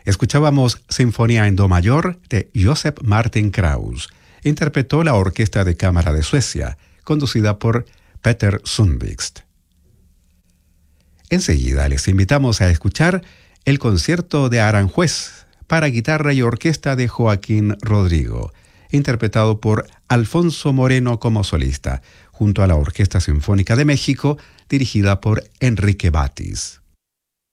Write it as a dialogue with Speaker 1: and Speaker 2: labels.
Speaker 1: Escuchábamos Sinfonía en Do mayor de Joseph Martin Krauss. Interpretó la Orquesta de Cámara de Suecia, conducida por Peter Sundqvist. Enseguida les invitamos a escuchar el concierto de Aranjuez para guitarra y orquesta de Joaquín Rodrigo, interpretado por Alfonso Moreno como solista, junto a la Orquesta Sinfónica de México, dirigida por Enrique Batis.